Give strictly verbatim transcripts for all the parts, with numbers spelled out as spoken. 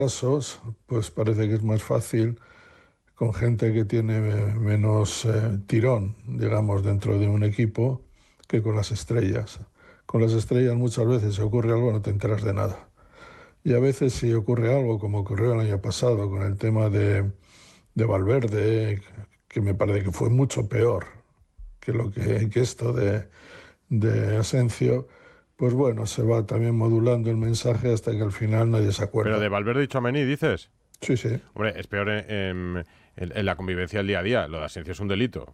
casos, pues parece que es más fácil con gente que tiene menos eh, tirón, digamos, dentro de un equipo que con las estrellas. Con las estrellas muchas veces si ocurre algo no te enteras de nada. Y a veces si ocurre algo, como ocurrió el año pasado con el tema de, de Valverde, que me parece que fue mucho peor que, lo que, que esto de, de Asencio, pues bueno, se va también modulando el mensaje hasta que al final nadie se Pero de acuerda. Valverde y Tchouaméni, dices. Sí, sí. Hombre, es peor en, en- en- en la convivencia del día a día. Lo de Asencio es un delito.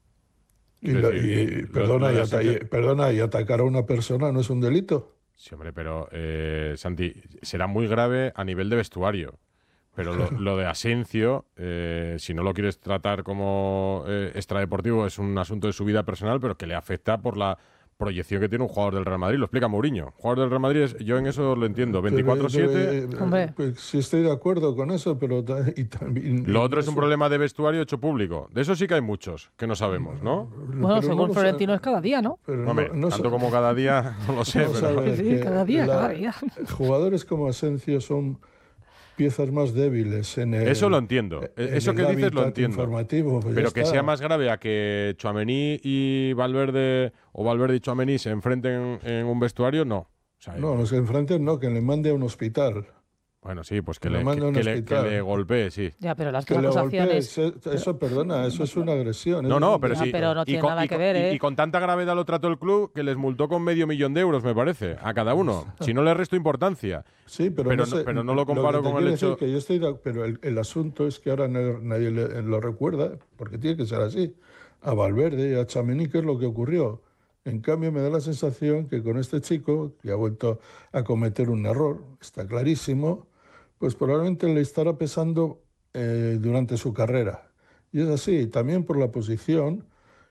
Y, Quiero lo- decir, y, lo, lo perdona, y de ata- y- Asencio... perdona, y atacar a una persona no es un delito. Sí, hombre, pero, eh, Santi, será muy grave a nivel de vestuario. Pero lo, lo de Asencio, eh, si no lo quieres tratar como eh, extradeportivo, es un asunto de su vida personal, pero que le afecta por la proyección que tiene un jugador del Real Madrid. Lo explica Mourinho. Jugador del Real Madrid, es, yo en eso lo entiendo. Pero, eh, veinticuatro pero, siete. eh, Hombre, pues sí estoy de acuerdo con eso, pero ta- y también y Lo otro no es un sé- problema de vestuario hecho público. De eso sí que hay muchos que no sabemos, ¿no? bueno, pero no según lo Florentino sa- es cada día, ¿no? pero Hombre, no, no tanto sa- como cada día, no lo sé, no pero... sabes Sí, que cada día, la- cada día. jugadores como Asensio son piezas más débiles en el, Eso lo entiendo. E- en Eso el que dices lo hábitat entiendo. informativo. Pues ya Pero que está. sea más grave a que Tchouaméni y Valverde, o Valverde y Tchouaméni se enfrenten en un vestuario, no. O sea, No, los que enfrenten no, que le mande a un hospital. bueno, sí, pues que, Que le le, mande que, a un que le, que hospital. le golpee, sí. Ya, pero las Que dos le acusaciones. golpee, eso, eso, perdona, eso es una agresión. No, eso no, es un pero Ya, sí. delito. pero no y tiene con, nada y que con- ver, y- ¿eh? y con tanta gravedad lo trató el club que les multó con medio millón de euros, me parece, a cada uno. Si no le resto importancia. Sí, pero, Pero no, no- sé, pero no lo comparo que te con el quiero hecho- decir que yo estoy de- pero el, el asunto es que ahora no- nadie le- lo recuerda, porque tiene que ser así. A Valverde y a Tchouaméni, ¿qué es lo que ocurrió? En cambio, me da la sensación que con este chico, que ha vuelto a cometer un error, está clarísimo, pues probablemente le estará pesando eh, durante su carrera. Y es así, también por la posición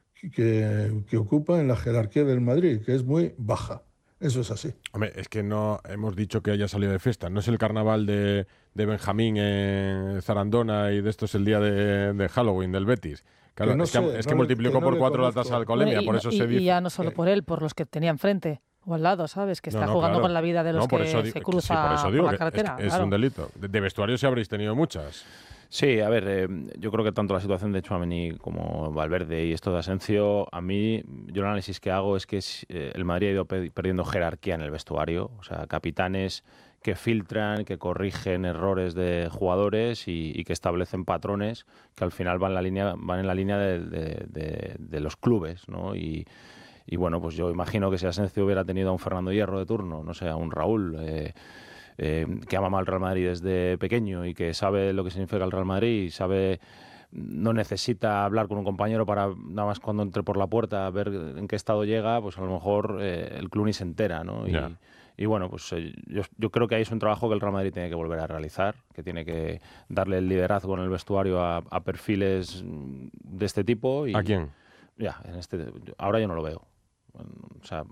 que, que ocupa en la jerarquía del Madrid, que es muy baja. Eso es así. Hombre, es que no hemos dicho que haya salido de fiesta. No es el carnaval de, de Benjamín en Zarandona y de esto es el día de, de Halloween del Betis. Claro, Que no es que, sé, es no que le- multiplicó que no por le cuatro la conozco. tasa de alcoholemia, Bueno, y, por no- eso y- se y dice. ya no solo Eh. por él, por los que tenía enfrente o al lado, ¿sabes? Que está No, no, jugando claro. con la vida de los No, por que eso di- se sí, cruza por eso por digo la que es- carretera. es, claro. un delito. De, de vestuario sí habréis tenido muchas. Sí, a ver, eh, yo creo que tanto la situación de Tchouaméni como Valverde y esto de Asencio, a mí, yo el análisis que hago es que es, eh, el Madrid ha ido pe- perdiendo jerarquía en el vestuario, o sea, capitanes que filtran, que corrigen errores de jugadores y, y que establecen patrones que al final van, la línea, van en la línea de, de- de- de los clubes, ¿no? Y, y bueno, pues yo imagino que si Asencio hubiera tenido a un Fernando Hierro de turno, no sé, a un Raúl... Eh, eh, que ama al Real Madrid desde pequeño y que sabe lo que significa el Real Madrid y sabe, no necesita hablar con un compañero para nada más cuando entre por la puerta ver en qué estado llega, pues a lo mejor eh, el club ni se entera, ¿no? Y, Ya. y bueno, pues eh, yo, yo creo que ahí es un trabajo que el Real Madrid tiene que volver a realizar, que tiene que darle el liderazgo en el vestuario a, a perfiles mm, de este tipo. Y, ¿A quién? Ya, en este, ahora yo no lo veo. O sea,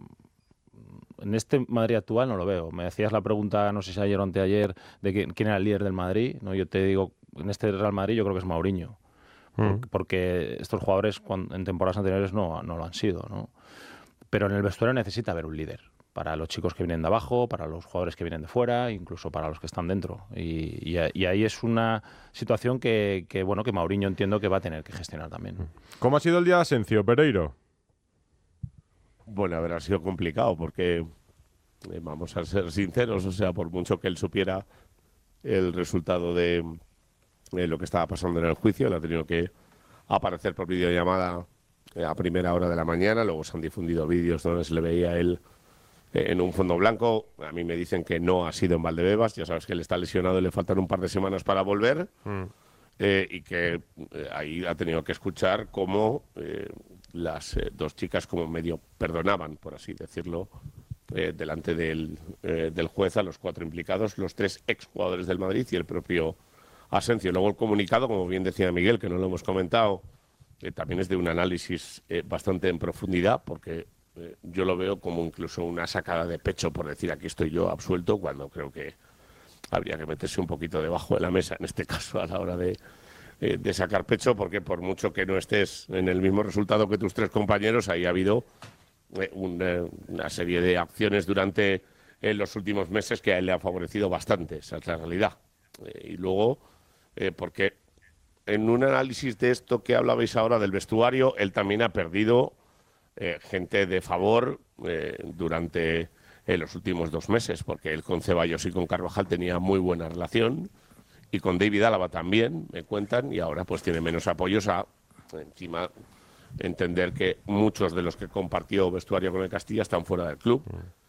en este Madrid actual no lo veo. Me hacías la pregunta, no sé si ayer o anteayer, de que- quién era el líder del Madrid. No, yo te digo, en este Real Madrid yo creo que es Mourinho. Mm. Porque, porque estos jugadores cuando, en temporadas anteriores no, no lo han sido, ¿no? Pero en el vestuario necesita haber un líder. Para los chicos que vienen de abajo, para los jugadores que vienen de fuera, incluso para los que están dentro. Y, y, y ahí es una situación que, que, bueno, que Mourinho entiendo que va a tener que gestionar también. ¿Cómo ha sido el día de Asencio, Pereiro? Bueno, a ver, ha sido complicado porque, eh, vamos a ser sinceros, o sea, por mucho que él supiera el resultado de eh, lo que estaba pasando en el juicio, él ha tenido que aparecer por videollamada eh, a primera hora de la mañana, luego se han difundido vídeos donde se le veía a él eh, en un fondo blanco. A mí me dicen que no ha sido en Valdebebas, ya sabes que él está lesionado y le faltan un par de semanas para volver. Mm. Eh, y que eh, ahí ha tenido que escuchar cómo eh, las eh, dos chicas como medio perdonaban, por así decirlo, eh, delante del, eh, del juez a los cuatro implicados, los tres exjugadores del Madrid y el propio Asencio. Luego el comunicado, como bien decía Miguel, que no lo hemos comentado, eh, también es de un análisis eh, bastante en profundidad, porque eh, yo lo veo como incluso una sacada de pecho por decir aquí estoy yo absuelto, cuando creo que habría que meterse un poquito debajo de la mesa, en este caso, a la hora de, eh, de sacar pecho, porque por mucho que no estés en el mismo resultado que tus tres compañeros, ahí ha habido eh, una, una serie de acciones durante eh, los últimos meses que a él le han favorecido bastante, esa es la realidad. Eh, y luego, eh, porque en un análisis de esto que hablabais ahora del vestuario, él también ha perdido eh, gente de favor eh, durante eh, los últimos dos meses, porque él con Ceballos y con Carvajal tenía muy buena relación, y con David Álava también, me cuentan, y ahora pues tiene menos apoyos a, encima, entender que muchos de los que compartió vestuario con el Castilla están fuera del club.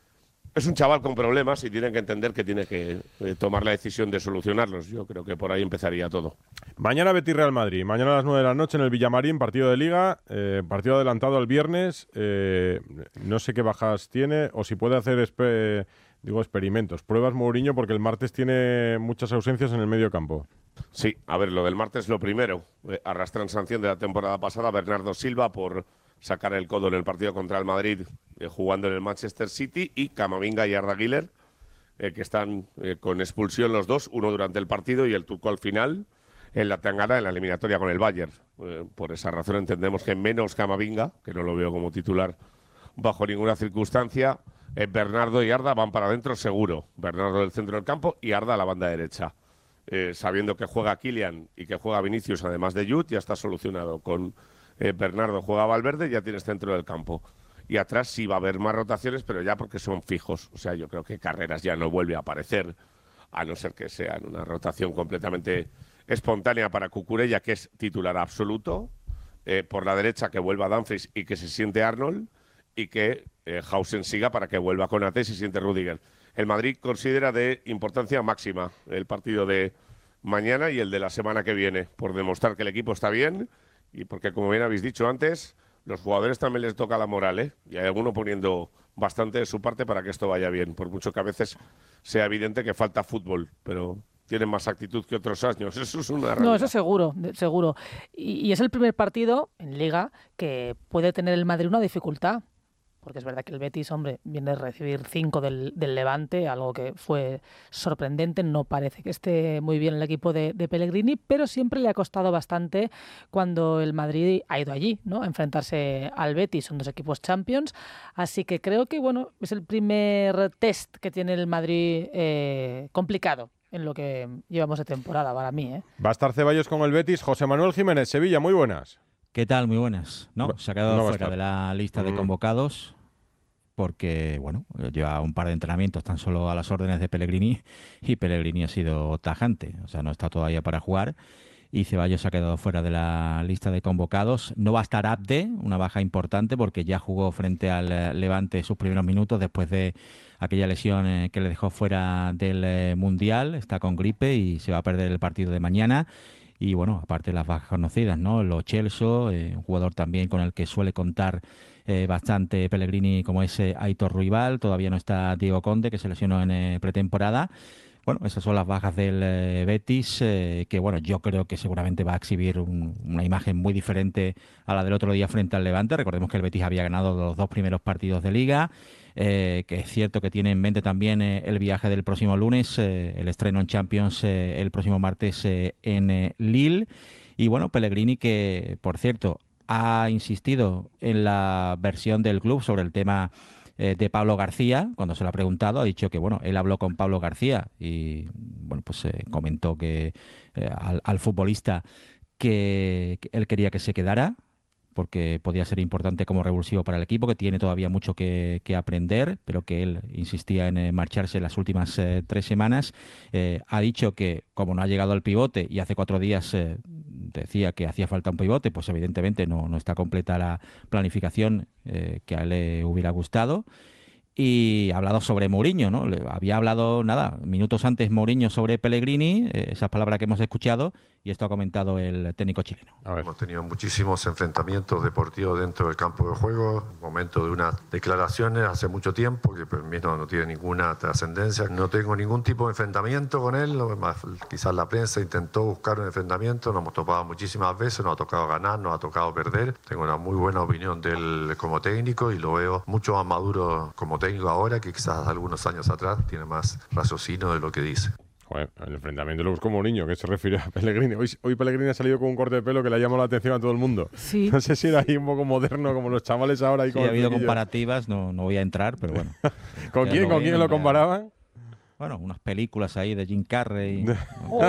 Es un chaval con problemas y tiene que entender que tiene que eh, tomar la decisión de solucionarlos. Yo creo que por ahí empezaría todo. Mañana Betis Real Madrid. Mañana a las nueve de la noche en el Villamarín, partido de Liga. Eh, partido adelantado al viernes. Eh, no sé qué bajas tiene o si puede hacer espe digo experimentos. Pruebas Mourinho porque el martes tiene muchas ausencias en el medio campo. Sí, a ver, lo del martes lo primero. Eh, arrastran sanción de la temporada pasada Bernardo Silva por sacar el codo en el partido contra el Madrid eh, jugando en el Manchester City, y Camavinga y Arda Güler, eh, que están eh, con expulsión los dos, uno durante el partido y el turco al final, en la tangana en la eliminatoria con el Bayern. Eh, por esa razón entendemos que menos Camavinga, que no lo veo como titular bajo ninguna circunstancia, eh, Bernardo y Arda van para adentro seguro. Bernardo del centro del campo y Arda a la banda derecha. Eh, sabiendo que juega Kylian y que juega Vinicius, además de Jude, ya está solucionado. Con eh, Bernardo juega Valverde, ya tienes centro del campo. Y atrás sí va a haber más rotaciones, pero ya porque son fijos. O sea, yo creo que Carreras ya no vuelve a aparecer, a no ser que sea en una rotación completamente espontánea para Cucurella, que es titular absoluto. Eh, por la derecha que vuelva Dumfries y que se siente Arnold, y que eh, Hausen siga para que vuelva Konaté y se siente Rüdiger. El Madrid considera de importancia máxima el partido de mañana y el de la semana que viene, por demostrar que el equipo está bien y porque, como bien habéis dicho antes, los jugadores también les toca la moral, ¿eh? Y hay alguno poniendo bastante de su parte para que esto vaya bien, por mucho que a veces sea evidente que falta fútbol, pero tienen más actitud que otros años. Eso es una realidad. No, eso seguro, seguro. Y, y es el primer partido en Liga que puede tener el Madrid una dificultad. Porque es verdad que el Betis, hombre, viene a recibir cinco del, del Levante, algo que fue sorprendente. No parece que esté muy bien el equipo de, de Pellegrini, pero siempre le ha costado bastante cuando el Madrid ha ido allí, ¿no?, a enfrentarse al Betis. Son dos equipos Champions. Así que creo que, bueno, es el primer test que tiene el Madrid eh, complicado en lo que llevamos de temporada para mí, ¿eh? Va a estar Ceballos con el Betis. José Manuel Jiménez, Sevilla, muy buenas. ¿Qué tal? Muy buenas. No, se ha quedado no fuera de la lista de convocados porque, bueno, lleva un par de entrenamientos tan solo a las órdenes de Pellegrini y Pellegrini ha sido tajante. O sea, no está todavía para jugar y Ceballos se ha quedado fuera de la lista de convocados. No va a estar Abde, una baja importante porque ya jugó frente al Levante sus primeros minutos después de aquella lesión que le dejó fuera del Mundial. Está con gripe y se va a perder el partido de mañana. Y bueno, aparte de las bajas conocidas, ¿no? Lo Celso, eh, un jugador también con el que suele contar eh, bastante Pellegrini, como es eh, Aitor Ruibal. Todavía no está Diego Conde, que se lesionó en eh, pretemporada. Bueno, esas son las bajas del eh, Betis, eh, que bueno, yo creo que seguramente va a exhibir un, una imagen muy diferente a la del otro día frente al Levante. Recordemos que el Betis había ganado los dos primeros partidos de Liga. Eh, que es cierto que tiene en mente también eh, el viaje del próximo lunes, eh, el estreno en Champions eh, el próximo martes eh, en eh, Lille. Y bueno, Pellegrini, que por cierto ha insistido en la versión del club sobre el tema eh, de Pablo García. Cuando se lo ha preguntado, ha dicho que bueno, él habló con Pablo García y bueno, pues eh, comentó que eh, al, al futbolista que, que él quería que se quedara, porque podía ser importante como revulsivo para el equipo, que tiene todavía mucho que, que aprender, pero que él insistía en eh, marcharse las últimas eh, tres semanas. Eh, ha dicho que como no ha llegado al pivote y hace cuatro días eh, decía que hacía falta un pivote, pues evidentemente no, no está completa la planificación eh, que a él le hubiera gustado. Y ha hablado sobre Mourinho, ¿no? Le había hablado, nada, minutos antes Mourinho sobre Pellegrini, eh, esas palabras que hemos escuchado, y esto ha comentado el técnico chileno. A ver. Hemos tenido muchísimos enfrentamientos deportivos dentro del campo de juego, momento de unas declaraciones hace mucho tiempo, que para mí no, no tiene ninguna trascendencia. No tengo ningún tipo de enfrentamiento con él, más, quizás la prensa intentó buscar un enfrentamiento, nos hemos topado muchísimas veces, nos ha tocado ganar, nos ha tocado perder. Tengo una muy buena opinión de él como técnico y lo veo mucho más maduro como técnico ahora que quizás algunos años atrás. Tiene más raciocinio de lo que dice. Joder, el enfrentamiento lo buscó Mourinho, que se refiere a Pellegrini. Hoy, hoy Pellegrini ha salido con un corte de pelo que le ha llamado la atención a todo el mundo. Sí. No sé si era ahí un poco moderno, como los chavales ahora. Y sí, ha habido comparativas, no, no voy a entrar, pero bueno. ¿Con quién, ¿con quién lo comparaban? bueno, unas películas ahí de Jim Carrey. Oh,